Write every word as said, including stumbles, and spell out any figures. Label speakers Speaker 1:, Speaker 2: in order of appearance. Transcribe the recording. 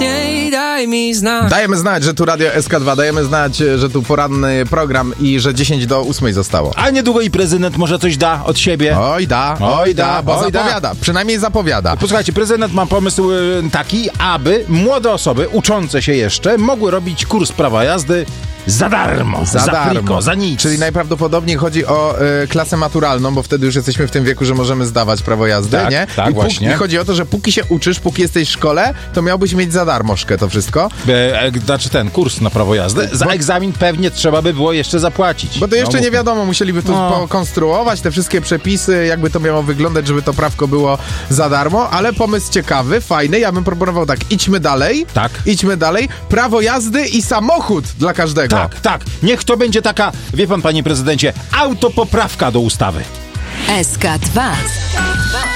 Speaker 1: wcześniej daj mi znać.
Speaker 2: Dajemy znać, że tu Radio S K dwa, dajemy znać, że tu poranny program i że dziesięć do ósmej zostało.
Speaker 3: A niedługo i prezydent może coś da od siebie.
Speaker 2: Oj da, oj, oj da, bo oj zapowiada, da. Przynajmniej zapowiada.
Speaker 3: Posłuchajcie, prezydent ma pomysł taki, aby młode osoby uczące się jeszcze mogły robić kurs prawa jazdy za darmo,
Speaker 2: za,
Speaker 3: za
Speaker 2: darmo.
Speaker 3: friko, za nic.
Speaker 2: Czyli najprawdopodobniej chodzi o y, klasę maturalną, bo wtedy już jesteśmy w tym wieku, że możemy zdawać prawo jazdy,
Speaker 3: tak,
Speaker 2: nie?
Speaker 3: Tak,
Speaker 2: I,
Speaker 3: właśnie.
Speaker 2: I chodzi o to, że póki się uczysz, póki jesteś w szkole, to miałbyś mieć za darmożkę to wszystko.
Speaker 3: E, e, znaczy ten kurs na prawo jazdy. Za
Speaker 2: bo,
Speaker 3: egzamin pewnie trzeba by było jeszcze zapłacić.
Speaker 2: Bo to jeszcze
Speaker 3: no,
Speaker 2: nie wiadomo, musieliby tu no. pokonstruować te wszystkie przepisy, jakby to miało wyglądać, żeby to prawko było za darmo, ale pomysł ciekawy, fajny. Ja bym proponował tak, idźmy dalej.
Speaker 3: Tak.
Speaker 2: Idźmy dalej. Prawo jazdy i samochód dla każdego.
Speaker 3: Tak, tak. Niech to będzie taka, wie pan, panie prezydencie, autopoprawka do ustawy.
Speaker 4: S K dwa.